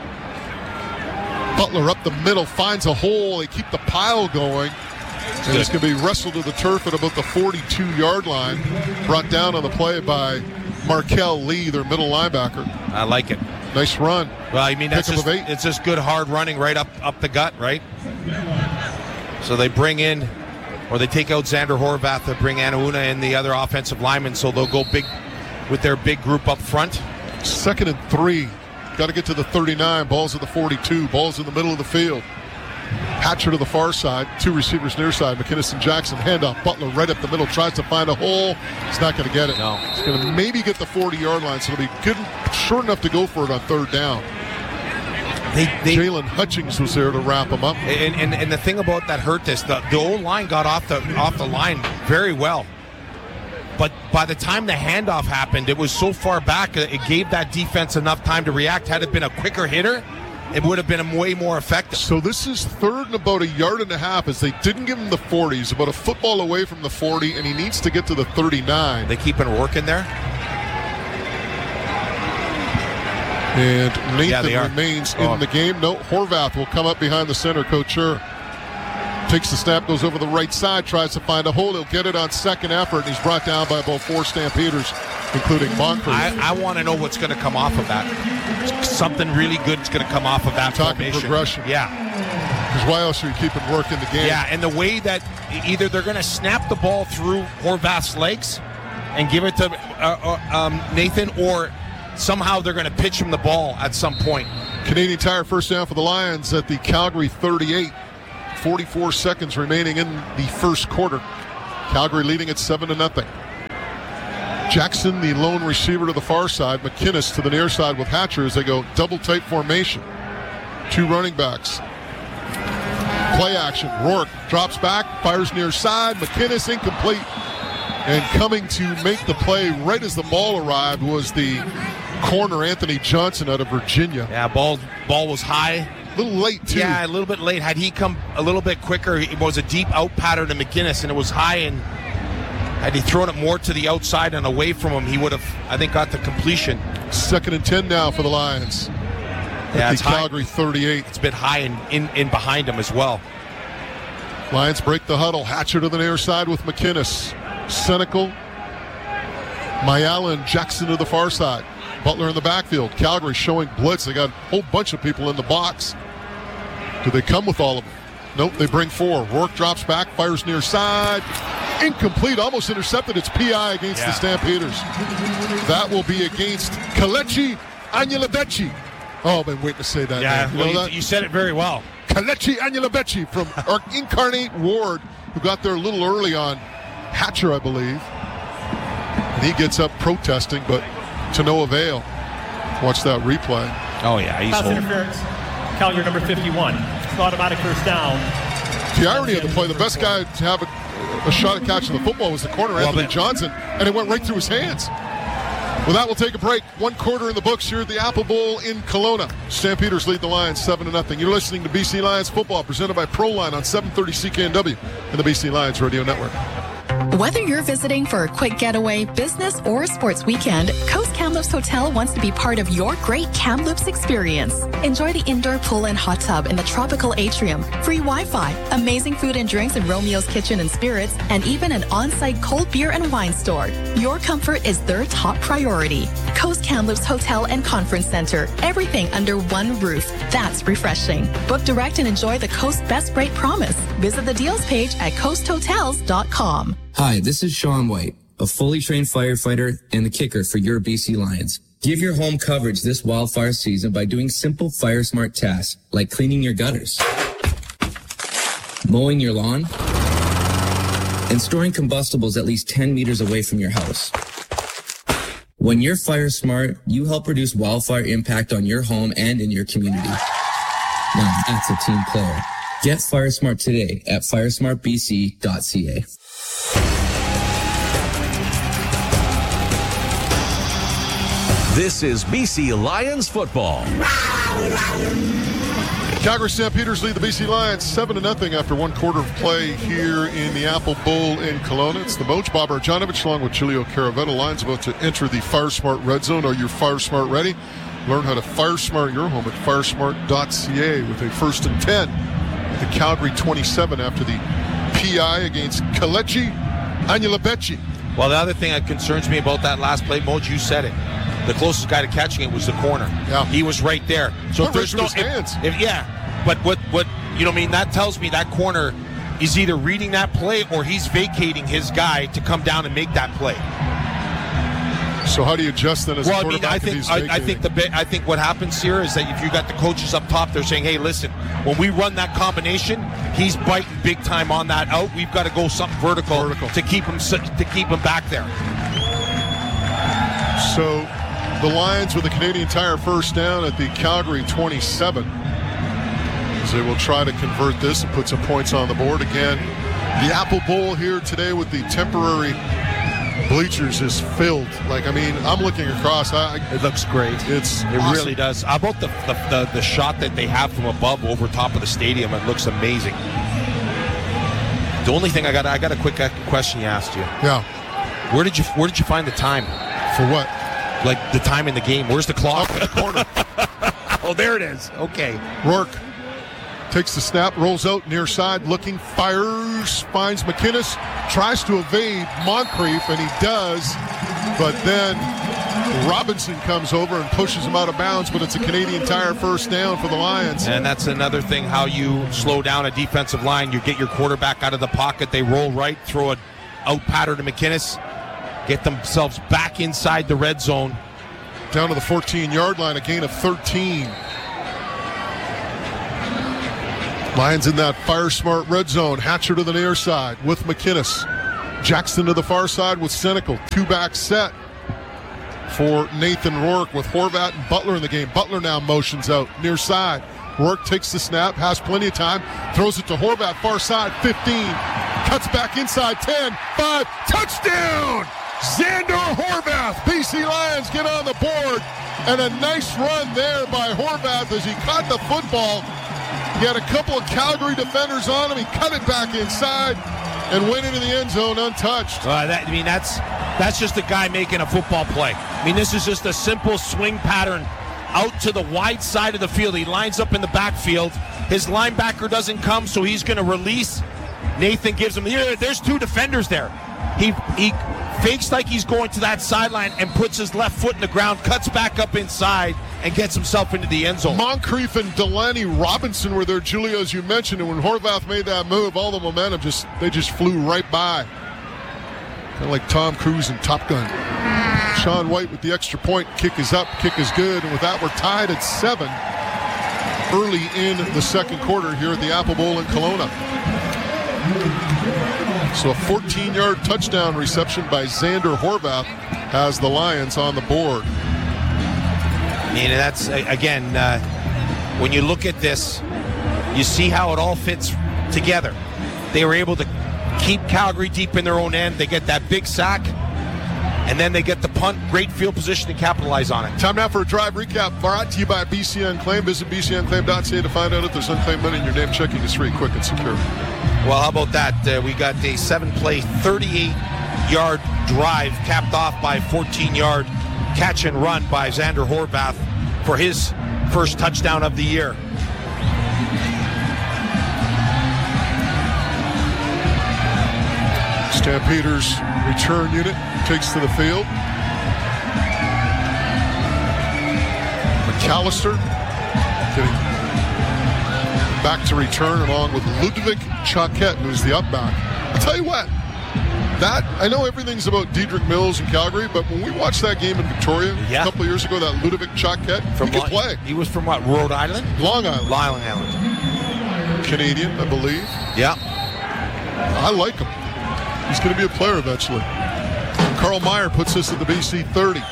Butler up the middle, finds a hole. They keep the pile going. And it's going to be wrestled to the turf at about the forty-two-yard line. Brought down on the play by Markel Lee, their middle linebacker. I like it. Nice run. Well, I mean, that's Pick just, up of eight. it's just good hard running right up, up the gut, right? So they bring in, or they take out Xander Horvath to bring Anauna and the other offensive linemen, so they'll go big with their big group up front. Second and three. Got to get to the thirty-nine. Ball's at the forty-two. Ball's in the middle of the field. Hatcher to the far side. Two receivers near side. McInnes and Jackson. Handoff. Butler right up the middle. Tries to find a hole. He's not going to get it. No. He's going to maybe get the forty-yard line, so it'll be good, short enough to go for it on third down. They, they, Jalen Hutchings was there to wrap him up. And, and, and the thing about that hurt this, the, the old line got off the off the line very well. But by the time the handoff happened, it was so far back, it gave that defense enough time to react. Had it been a quicker hitter, it would have been way more effective. So this is third and about a yard and a half, as they didn't give him the forty. He's about a football away from the forty, and he needs to get to the thirty-nine. They keeping working there? And Nathan yeah, remains oh. in the game. No, Horvath will come up behind the center. Couture takes the snap, goes over the right side, tries to find a hole. He'll get it on second effort, and he's brought down by about four Stampeders. including Moncrief. I, I want to know what's going to come off of that. Something really good is going to come off of that Talking formation. progression. Yeah. Because why else are you keeping work in the game? Yeah, and the way that either they're going to snap the ball through Horvath's legs and give it to uh, uh, um, Nathan, or somehow they're going to pitch him the ball at some point. Canadian Tire first down for the Lions at the Calgary thirty-eight. forty-four seconds remaining in the first quarter. Calgary leading at seven to nothing. Jackson, the lone receiver to the far side. McInnes to the near side with Hatcher as they go double tight formation. Two running backs. Play action. Rourke drops back, fires near side. McInnes incomplete. And coming to make the play right as the ball arrived was the corner Anthony Johnson out of Virginia. Yeah, ball ball was high. A little late, too. Yeah, a little bit late. Had he come a little bit quicker, it was a deep out pattern to McInnes, and it was high, and had he thrown it more to the outside and away from him, he would have, I think, got the completion. Second and ten now for the Lions. Yeah, at it's the Calgary high. thirty-eight. It's a bit high in, in, in behind him as well. Lions break the huddle. Hatcher to the near side with McInnes. Senecal, Mayala, and Jackson to the far side. Butler in the backfield. Calgary showing blitz. They got a whole bunch of people in the box. Do they come with all of them? Nope, they bring four. Rourke drops back, fires near side. Incomplete, almost intercepted. It's P I against yeah. the Stampeders. That will be against Kelechi Anyalabeci. Oh, I've been waiting to say that Yeah, name. You, well, know you, that? you said it very well. Kelechi Anyalabeci from our Incarnate Ward, who got there a little early on Hatcher, I believe. And he gets up protesting, but to no avail. Watch that replay. Oh, yeah. He's Pass home. interference. Calgary number fifty-one. Automatic first down. The irony of the play, the best guy to have a, a shot at catching the football was the corner, Well, Anthony but- Johnson, and it went right through his hands. Well, that will take a break. One quarter in the books here at the Apple Bowl in Kelowna. Stampeders lead the Lions seven to nothing. You're listening to B C Lions football presented by Proline on seven thirty C K N W and the B C Lions Radio Network. Whether you're visiting for a quick getaway, business, or sports weekend, Coast Kamloops Hotel wants to be part of your great Kamloops experience. Enjoy the indoor pool and hot tub in the tropical atrium, free Wi-Fi, amazing food and drinks in Romeo's Kitchen and Spirits, and even an on-site cold beer and wine store. Your comfort is their top priority. Coast Kamloops Hotel and Conference Center. Everything under one roof. That's refreshing. Book direct and enjoy the Coast Best Rate Promise. Visit the deals page at coast hotels dot com. Hi, this is Sean White, a fully trained firefighter and the kicker for your B C Lions. Give your home coverage this wildfire season by doing simple fire smart tasks like cleaning your gutters, mowing your lawn, and storing combustibles at least ten meters away from your house. When you're fire smart, you help reduce wildfire impact on your home and in your community. Now that's a team player. Get fire smart today at fire smart b c dot c a. This is B C Lions football. Calgary Stampeders lead the B C Lions seven to nothing after one quarter of play here in the Apple Bowl in Kelowna. It's the Moach, Bob Arjanovic, along with Julio Caravetta. Lions about to enter the Fire Smart Red Zone. Are you Fire Smart ready? Learn how to Fire Smart your home at fire smart dot c a with a first and ten. The Calgary twenty-seven after the P I against Kelechi Anyalabeci. Well, the other thing that concerns me about that last play, Moj, you said it. The closest guy to catching it was the corner. Yeah. He was right there. So if Right there's through no his hands. If, if, yeah, but what what you know, I mean, that tells me that corner is either reading that play or he's vacating his guy to come down and make that play. So how do you adjust that as well, a I mean, quarterback I if think he's I, I vacating? think the bit, I think what happens here is that if you got the coaches up top, they're saying, "Hey, listen, when we run that combination, he's biting big time on that out. We've got to go something vertical, Vertical. to keep him to keep him back there." So the Lions with the Canadian Tire first down at the Calgary twenty-seven. As they will try to convert this and put some points on the board again. The Apple Bowl here today with the temporary bleachers is filled. Like, I mean, I'm looking across. I, It looks great. It's It awesome. really does. How about the, the the the shot that they have from above over top of the stadium? It looks amazing. The only thing I got I got a quick question you asked you. Yeah. Where did you Where did you find the time? For what? Like the time in the game. Where's the clock? Up in the corner. Oh, there it is. Okay. Rourke takes the snap, rolls out near side, looking, fires, finds McInnes, tries to evade Moncrief, and he does, but then Robinson comes over and pushes him out of bounds, but it's a Canadian Tire first down for the Lions. And that's another thing, how you slow down a defensive line. You get your quarterback out of the pocket, they roll right, throw an out pattern to McInnes, get themselves back inside the red zone. Down to the fourteen-yard line, a gain of thirteen. Lions in that fire-smart red zone. Hatcher to the near side with McInnes. Jackson to the far side with Senecal. Two-back set for Nathan Rourke with Horvat and Butler in the game. Butler now motions out near side. Rourke takes the snap, has plenty of time, throws it to Horvat, far side, fifteen. Cuts back inside, ten, five, touchdown! Xander Horvath. B C Lions get on the board. And a nice run there by Horvath as he caught the football. He had a couple of Calgary defenders on him. He cut it back inside and went into the end zone untouched. Uh, that, I mean, that's that's just a guy making a football play. I mean, this is just a simple swing pattern out to the wide side of the field. He lines up in the backfield. His linebacker doesn't come, so he's going to release. Nathan gives him, there's two defenders there. He he fakes like he's going to that sideline and puts his left foot in the ground, cuts back up inside, and gets himself into the end zone. Moncrief and Delaney Robinson were there, Julio, as you mentioned, and when Horvath made that move, all the momentum just they just flew right by. Kind of like Tom Cruise in Top Gun. Sean White with the extra point. Kick is up, kick is good, and with that we're tied at seven early in the second quarter here at the Apple Bowl in Kelowna. So a fourteen-yard touchdown reception by Xander Horvath has the Lions on the board. I mean, that's, again, uh, when you look at this, you see how it all fits together. They were able to keep Calgary deep in their own end. They get that big sack, and then they get the punt. Great field position to capitalize on it. Time now for a drive recap brought to you by B C Unclaimed. Visit b c unclaimed dot c a to find out if there's unclaimed money in your name. Checking is free, quick, and secure. Well, how about that? Uh, we got a seven-play, thirty-eight-yard drive capped off by a fourteen-yard catch and run by Xander Horvath for his first touchdown of the year. Stampeders return unit takes to the field. McAllister getting back to return along with Ludwig Choquette, who's the up back. I'll tell you what, that I know everything's about Dedrick Mills and Calgary, but when we watched that game in Victoria yeah. a couple of years ago, that Ludwig Choquette, from he could Long, play. He was from what, Rhode Island? Long Island. Long Island. Canadian, I believe. Yeah. I like him. He's going to be a player eventually. Carl Meyer puts this at the B C thirty.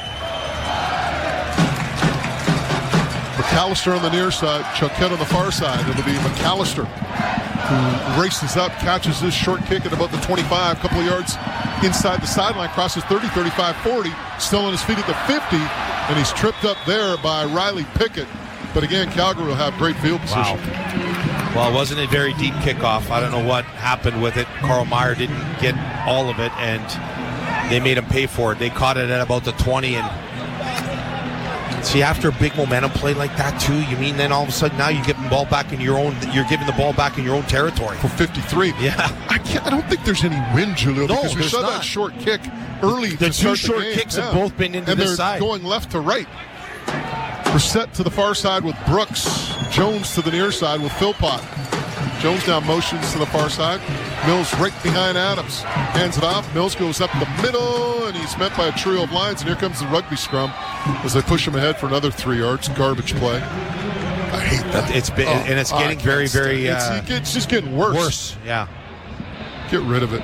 McAllister on the near side, Choquette on the far side. It'll be McAllister who races up, catches this short kick at about the twenty-five, a couple of yards inside the sideline, crosses thirty, thirty-five, forty, still on his feet at the fifty, and he's tripped up there by Riley Pickett. But again, Calgary will have great field position. Wow. Well, wasn't a very deep kickoff. I don't know what happened with it. Carl Meyer didn't get all of it, and they made him pay for it. They caught it at about the twenty, and see, after a big momentum play like that too, you mean then all of a sudden now you give the ball back in your own, you're giving the ball back in your own territory. For fifty-three. Yeah. I can't, I don't think there's any win, Julio, no, because we saw not. that short kick early The to two start short the game. kicks yeah. have both been into and this they're side. going left to right. Brissett to the far side with Brooks. Jones to the near side with Philpott. Jones now motions to the far side. Mills right behind Adams. Hands it off. Mills goes up the middle, and he's met by a trio of Lions. And here comes the rugby scrum as they push him ahead for another three yards. Garbage play. I hate that. It's been, oh, and it's getting very, very. Uh, it's, it's just getting worse. Worse, yeah. Get rid of it.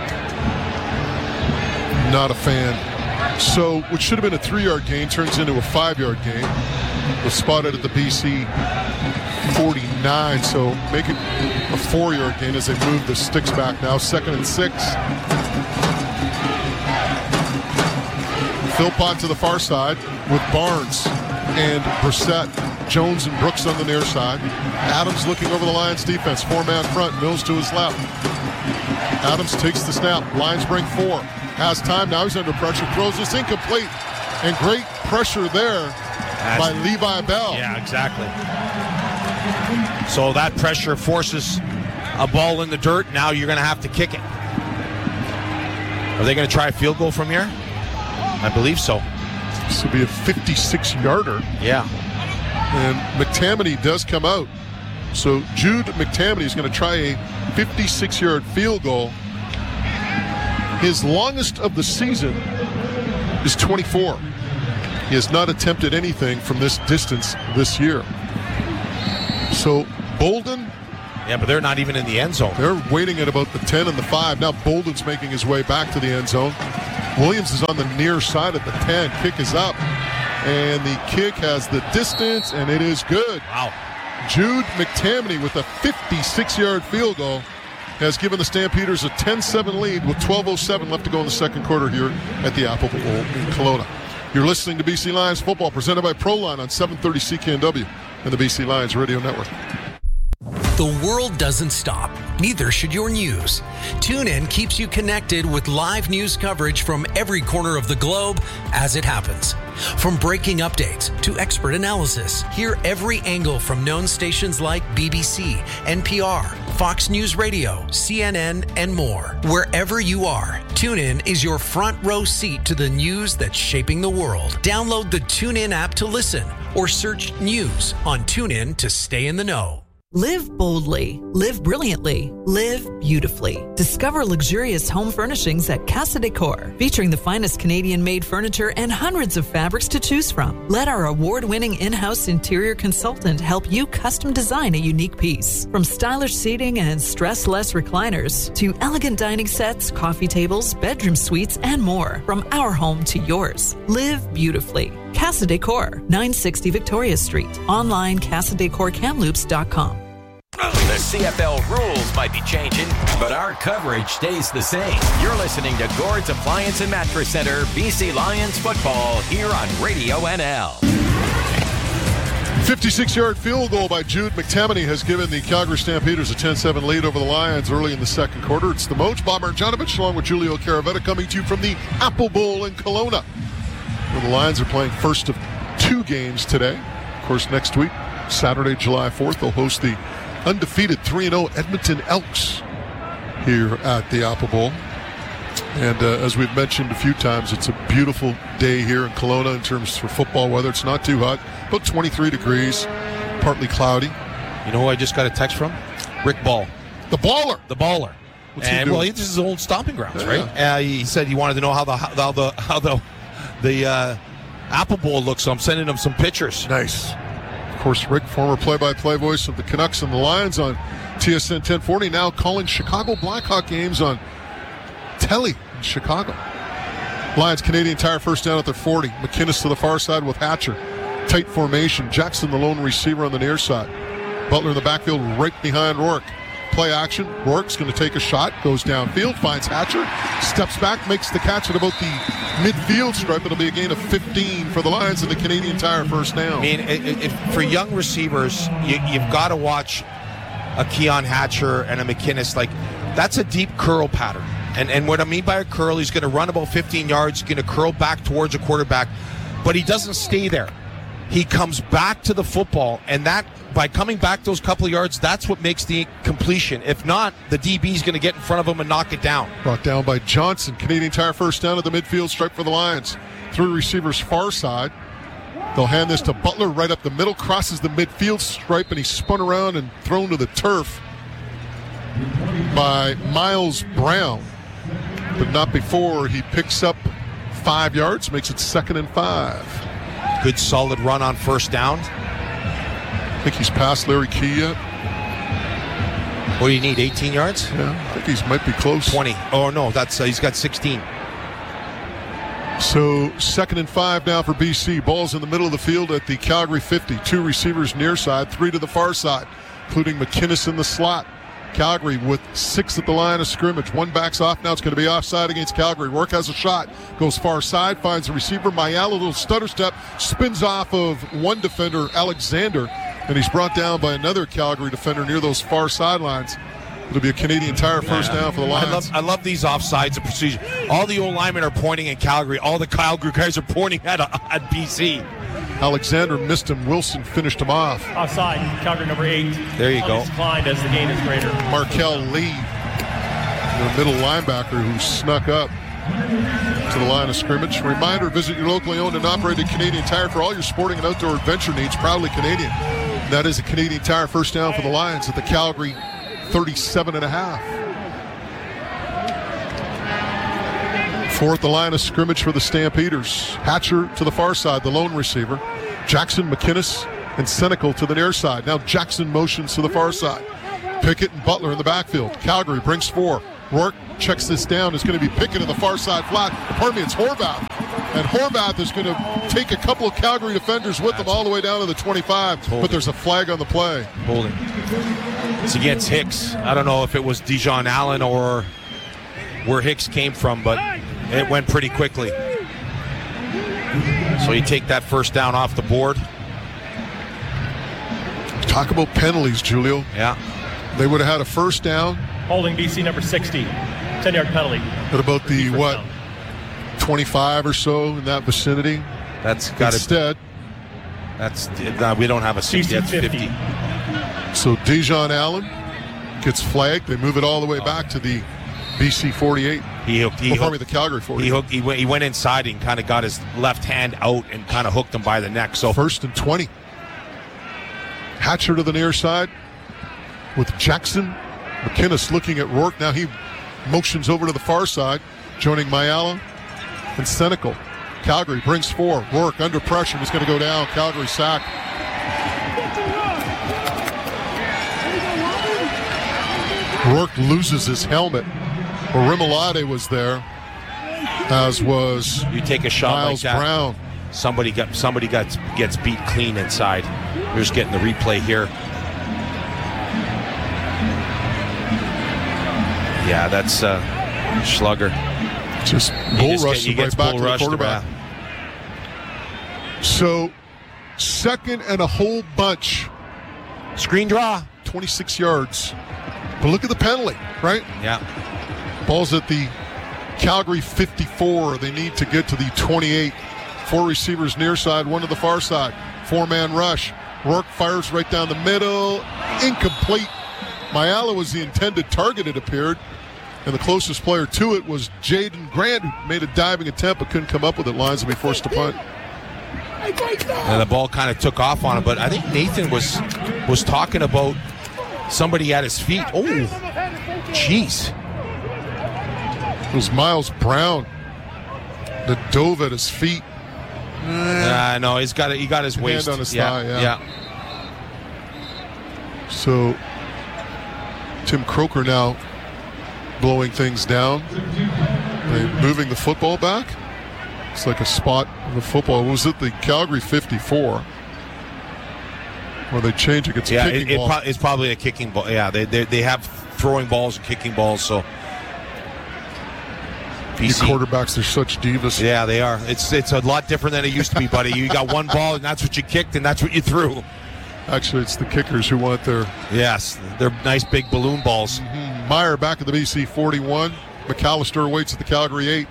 Not a fan. So, what should have been a three-yard gain turns into a five-yard gain. Was spotted at the B C forty-nine, so make it a four-yard gain as they move the sticks back now. Second and six. Philpott to the far side with Barnes and Brissett. Jones and Brooks on the near side. Adams looking over the Lions defense. Four-man front. Mills to his left. Adams takes the snap. Lions bring four. Has time. Now he's under pressure. Throws this incomplete. And great pressure there That's, by Levi Bell. Yeah, exactly. So that pressure forces a ball in the dirt. Now you're going to have to kick it. Are they going to try a field goal from here? I believe so. This will be a fifty-six-yarder. Yeah. And McTamaney does come out. So Jude McTamaney is going to try a fifty-six-yard field goal. His longest of the season is twenty-four. He has not attempted anything from this distance this year. So Bolden... Yeah, but they're not even in the end zone. They're waiting at about the ten and the five. Now Bolden's making his way back to the end zone. Williams is on the near side at the ten. Kick is up. And the kick has the distance, and it is good. Wow. Jude McTamaney with a fifty-six-yard field goal has given the Stampeders a ten seven lead with twelve oh seven left to go in the second quarter here at the Apple Bowl in Kelowna. You're listening to B C Lions football presented by Proline on seven thirty C K N W and the B C Lions Radio Network. The world doesn't stop. Neither should your news. TuneIn keeps you connected with live news coverage from every corner of the globe as it happens. From breaking updates to expert analysis, hear every angle from known stations like B B C, N P R, Fox News Radio, C N N, and more. Wherever you are, TuneIn is your front row seat to the news that's shaping the world. Download the TuneIn app to listen or search news on TuneIn to stay in the know. Live boldly, live brilliantly, live beautifully. Discover luxurious home furnishings at Casa Decor, featuring the finest Canadian-made furniture and hundreds of fabrics to choose from. Let our award-winning in-house interior consultant help you custom design a unique piece. From stylish seating and stress-less recliners to elegant dining sets, coffee tables, bedroom suites, and more. From our home to yours. Live beautifully. Casa Decor, nine sixty Victoria Street. Online, casa decor kamloops dot com. The C F L rules might be changing, but our coverage stays the same. You're listening to Gord's Appliance and Mattress Center, B C Lions football, here on Radio N L. fifty-six-yard field goal by Jude McTamaney has given the Calgary Stampeders a ten seven lead over the Lions early in the second quarter. It's the Moj, Bob Marjanovic, along with Julio Caravetta, coming to you from the Apple Bowl in Kelowna, where the Lions are playing first of two games today. Of course, next week, Saturday, July fourth, they'll host the undefeated three and oh Edmonton Elks here at the Apple Bowl. And uh, as we've mentioned a few times, it's a beautiful day here in Kelowna in terms for football weather. It's not too hot, about twenty-three degrees, partly cloudy. You know who I just got a text from? Rick Ball. The baller. The baller. What's he and doing? well, this is his old stomping grounds, Yeah, right? Uh, he said he wanted to know how the how the how the the uh, Apple Bowl looks. So I'm sending him some pictures. Nice. Of course, Rick, former play-by-play voice of the Canucks and the Lions on T S N ten forty, now calling Chicago Blackhawk games on Telly in Chicago. Lions Canadian Tire first down at their forty. McInnes to the far side with Hatcher. Tight formation. Jackson the lone receiver on the near side. Butler in the backfield right behind Rourke. Play action. Rourke's going to take a shot. Goes downfield. Finds Hatcher. Steps back. Makes the catch at about the midfield stripe. It'll be a gain of fifteen for the Lions and the Canadian Tire first down. I mean, it, it, for young receivers, you, you've got to watch a Keon Hatcher and a McInnes. Like, that's a deep curl pattern. And and what I mean by a curl, he's going to run about fifteen yards, going to curl back towards a quarterback, but he doesn't stay there. He comes back to the football, and that by coming back those couple of yards, that's what makes the completion. If not, the D B is going to get in front of him and knock it down. Brought down by Johnson. Canadian Tire first down at the midfield stripe for the Lions. Three receivers far side. They'll hand this to Butler right up the middle, crosses the midfield stripe, and he's spun around and thrown to the turf by Miles Brown. But not before he picks up five yards, makes it second and five. Good solid run on first down. I think he's past Larry Key yet. What do you need, eighteen yards? Yeah, I think he might be close. twenty. Oh, no, that's uh, he's got sixteen. So second and five now for B C. Ball's in the middle of the field at the Calgary fifty. Two receivers near side, three to the far side, including McInnes in the slot. Calgary with six at the line of scrimmage. One backs off. Now it's going to be offside against Calgary. Rourke has a shot. Goes far side. Finds a receiver. Mayala, a little stutter step. Spins off of one defender, Alexander. And he's brought down by another Calgary defender near those far sidelines. It'll be a Canadian Tire first Yeah. down for the Lions. I love, I love these offsides and procedure. All the old linemen are pointing at Calgary. All the Calgary guys are pointing at, at B C. Alexander missed him. Wilson finished him off. Offside, Calgary number eight. There you go. Declined as the gain is greater. Markel Lee, the middle linebacker who snuck up to the line of scrimmage. Reminder, visit your locally owned and operated Canadian Tire for all your sporting and outdoor adventure needs. Proudly Canadian. That is a Canadian Tire first down for the Lions at the Calgary thirty-seven and a half. Fourth, the line of scrimmage for the Stampeders. Hatcher to the far side, the lone receiver. Jackson, McInnes, and Senecal to the near side. Now Jackson motions to the far side. Pickett and Butler in the backfield. Calgary brings four. Rourke checks this down. It's going to be Pickett in the far side flat. Pardon me, it's Horvath. And Horvath is going to take a couple of Calgary defenders with them all the way down to the twenty-five. But there's a flag on the play. Holding. It's against Hicks. I don't know if it was Dijon Allen or where Hicks came from, but it went pretty quickly. So you take that first down off the board. Talk about penalties, Julio. Yeah. They would have had a first down. Holding B C number sixty. ten-yard penalty. At about the, what, down. twenty-five or so in that vicinity? That's got Instead. That's no, we don't have a sixty. That's fifty. So Dijon Allen gets flagged. They move it all the way back to the B C forty-eight. He hooked. He oh, hooked me, the Calgary forty-eight. He hooked. He went, he went inside and kind of got his left hand out and kind of hooked him by the neck. So first and twenty. Hatcher to the near side with Jackson. McInnes looking at Rourke. Now he motions over to the far side, joining Mayala and Senecal. Calgary brings four. Rourke under pressure. He's going to go down. Calgary sack. Rourke loses his helmet. Orimolade was there, as was you take a shot Miles like that, Brown. Somebody got somebody got gets beat clean inside. We're just getting the replay here. Yeah, that's uh, Schlugger. Just bull rushing right back to the quarterback. So, second and a whole bunch. Screen draw. twenty-six yards. But look at the penalty, right? Yeah. Ball's at the Calgary fifty-four. They need to get to the twenty-eight. Four receivers near side, one to the far side. Four-man rush. Rourke fires right down the middle. Incomplete. Mayala was the intended target, it appeared. And the closest player to it was Jaden Grant, who made a diving attempt but couldn't come up with it. Lions will be forced to punt. And the ball kind of took off on him, but I think Nathan was was talking about somebody at his feet. Oh, jeez. It was Miles Brown that dove at his feet. Uh, no, he's got it. He got his Hand waist on his yeah, thigh. Yeah. yeah. So Tim Croker now blowing things down. They're moving the football back. It's like a spot of the football. Was it the Calgary fifty-four? Or they change it? It's yeah, a kicking it, it ball. pro- it's probably a kicking ball. Yeah, they, they they have throwing balls and kicking balls. So B C quarterbacks, they're such divas. Yeah, they are. It's it's a lot different than it used to be, buddy. You got one ball, and that's what you kicked, and that's what you threw. Actually, it's the kickers who want their... Yes, they're nice big balloon balls. Mm-hmm. Meyer back at the B C forty-one. McAllister waits at the Calgary eight.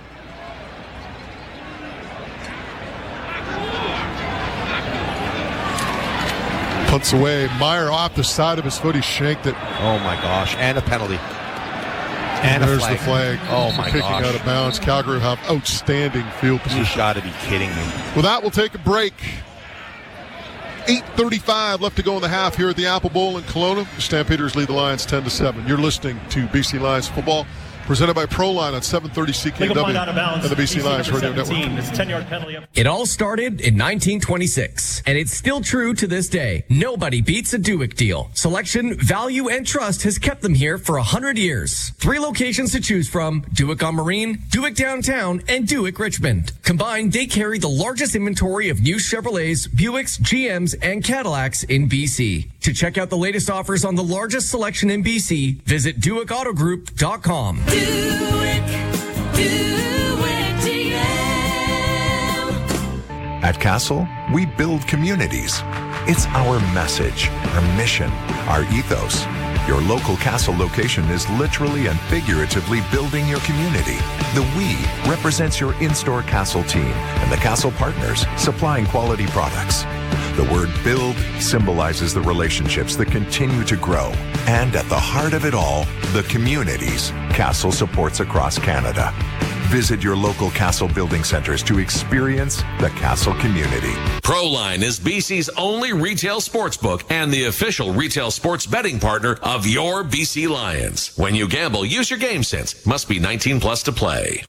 Punts away. Meyer off the side of his foot. He shanked it. Oh, my gosh. And a penalty. And there's a flag. the flag. Oh, for my kicking gosh. out of bounds. Calgary have outstanding field position. You got to be kidding me. With that, we'll take a break. eight thirty-five left to go in the half here at the Apple Bowl in Kelowna. The Stampeders lead the Lions ten to seven. You're listening to B C Lions football, presented by Proline on seven thirty C K W out of bounds. and the B C, B C Lions Radio seventeen. Network. It's a ten-yard penalty. It all started in nineteen twenty-six, and it's still true to this day. Nobody beats a Duick deal. Selection, value, and trust has kept them here for one hundred years. Three locations to choose from: Duick on Marine, Duick Downtown, and Duick Richmond. Combined, they carry the largest inventory of new Chevrolets, Buicks, G Ms, and Cadillacs in B C. To check out the latest offers on the largest selection in B C, visit Duick Auto Group dot com. At Castle, we build communities. It's our message, our mission, our ethos. Your local Castle location is literally and figuratively building your community. The We represents your in-store Castle team and the Castle partners supplying quality products. The word build symbolizes the relationships that continue to grow. And at the heart of it all, the communities Castle supports across Canada. Visit your local Castle building centers to experience the Castle community. Proline is B C's only retail sportsbook and the official retail sports betting partner of your B C Lions. When you gamble, use your game sense. Must be nineteen plus to play.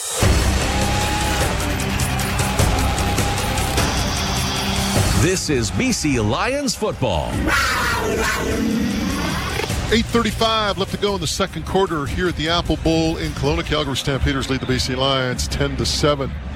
This is B C Lions football. eight thirty-five left to go in the second quarter here at the Apple Bowl in Kelowna. Calgary Stampeders lead the B C Lions ten to seven.